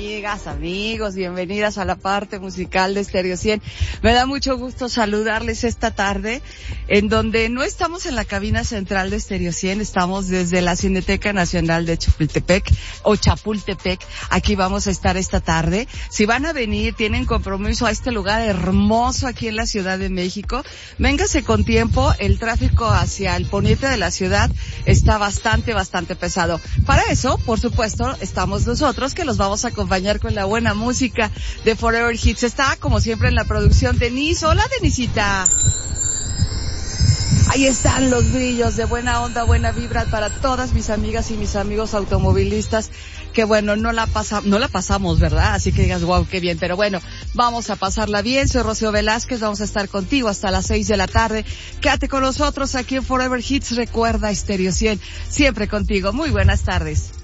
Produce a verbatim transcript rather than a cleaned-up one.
Amigas, amigos, bienvenidas a la parte musical de Stereo cien. Me da mucho gusto saludarles esta tarde, en donde no estamos en la cabina central de Stereo cien, estamos desde la Cineteca Nacional de Chapultepec, o Chapultepec. Aquí vamos a estar esta tarde. Si van a venir, tienen compromiso a este lugar hermoso aquí en la Ciudad de México, véngase con tiempo. El tráfico hacia el poniente de la ciudad está bastante, bastante pesado. Para eso, por supuesto, estamos nosotros, que los vamos a acompañar con la buena música de Forever Hits. Está, como siempre, en la producción Denise. Hola, Denisita. Ahí están los brillos de buena onda, buena vibra para todas mis amigas y mis amigos automovilistas, que bueno, no la pasa, no la pasamos, ¿verdad? Así que digas, wow, qué bien, pero bueno, vamos a pasarla bien. Soy Rocío Velázquez, vamos a estar contigo hasta las seis de la tarde. Quédate con nosotros aquí en Forever Hits. Recuerda, Stereo cien, siempre contigo. Muy buenas tardes.